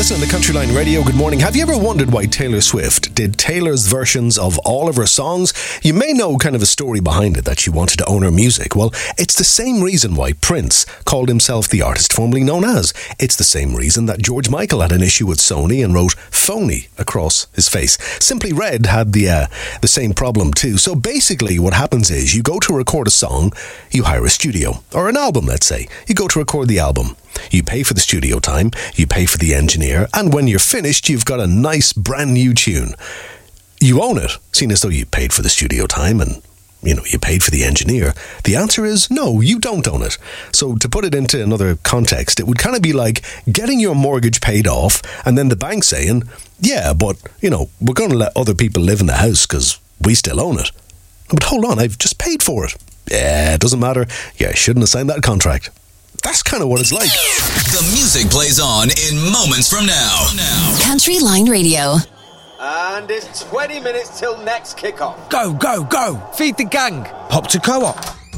listening to Countryline Radio. Good morning. Have you ever wondered why Taylor Swift did Taylor's versions of all of her songs? You may know kind of a story behind it, that she wanted to own her music. Well, it's the same reason why Prince called himself the artist formerly known as. It's the same reason that George Michael had an issue with Sony and wrote phony across his face. Simply Red had the same problem too. So basically what happens is you go to record a song, you hire a studio, or an album, let's say. You go to record the album. You pay for the studio time, you pay for the engineer, and when you're finished, you've got a nice brand new tune. You own it, seeing as though you paid for the studio time and, you paid for the engineer. The answer is no, you don't own it. So to put it into another context, it would kind of be like getting your mortgage paid off and then the bank saying, yeah, but, we're going to let other people live in the house because we still own it. But hold on, I've just paid for it. Yeah, it doesn't matter. Yeah, I shouldn't have signed that contract. That's kind of what it's like. The music plays on in moments from now. Countryline Radio. And it's 20 minutes till next kickoff. Go, go, go. Feed the gang. Pop to Co-op.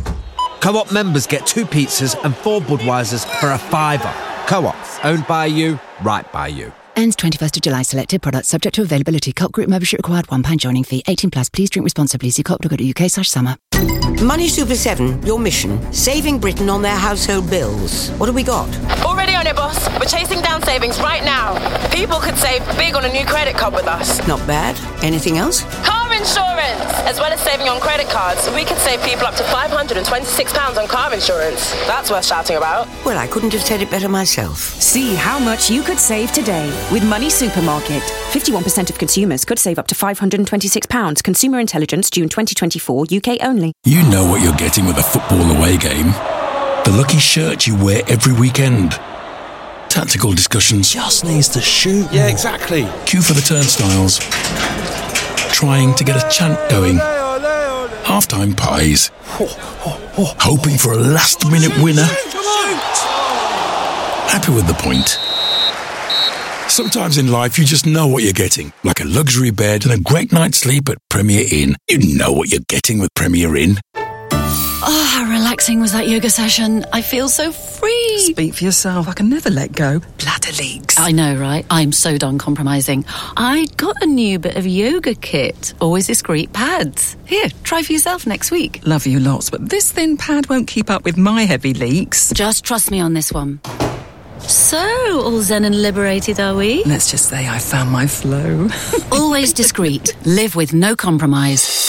Co-op members get 2 pizzas and 4 Budweisers for a £5. Co-op. Owned by you, right by you. Ends 21st of July. Selected products subject to availability. Co-op group membership required. £1 joining fee. 18 plus. Please drink responsibly. See co-op.co.uk/summer. Money Super 7, your mission, saving Britain on their household bills. What have we got? Already on it, boss. We're chasing down savings right now. People could save big on a new credit card with us. Not bad. Anything else? Car insurance! As well as saving on credit cards, we could save people up to £526 on car insurance. That's worth shouting about. Well, I couldn't have said it better myself. See how much you could save today with Money Supermarket. 51% of consumers could save up to £526. Consumer Intelligence, June 2024, UK only. You know what you're getting with a football away game. The lucky shirt you wear every weekend. Tactical discussions. Just needs to shoot. Yeah, exactly. Queue for the turnstiles. Trying to get a chant going. Half-time pies. Hoping for a last-minute winner. Happy with the point. Sometimes in life you just know what you're getting. Like a luxury bed and a great night's sleep at Premier Inn. You know what you're getting with Premier Inn. Oh, how relaxing was that yoga session. I feel so free. Speak for yourself. I can never let go. Bladder leaks. I know, right? I'm so done compromising. I got a new bit of yoga kit. Always discreet pads. Here, try for yourself next week. Love you lots, but this thin pad won't keep up with my heavy leaks. Just trust me on this one. So, all zen and liberated, are we? Let's just say I found my flow. Always discreet. Live with no compromise.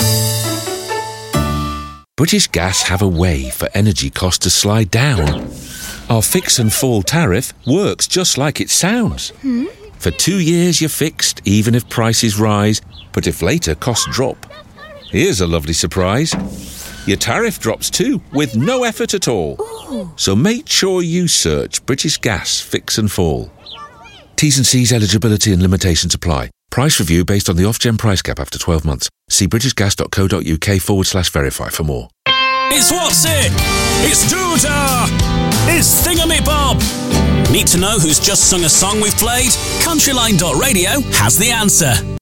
British Gas have a way for energy costs to slide down. Our fix and fall tariff works just like it sounds. For 2 years you're fixed, even if prices rise, but if later costs drop. Here's a lovely surprise. Your tariff drops too, with no effort at all. Ooh. So make sure you search British Gas Fix and Fall. T's and C's, eligibility and limitations apply. Price review based on the Ofgem price cap after 12 months. See britishgas.co.uk/verify for more. It's What's It? It's Doodah! It's Thingamabob! Need to know who's just sung a song we've played? Countryline.radio has the answer.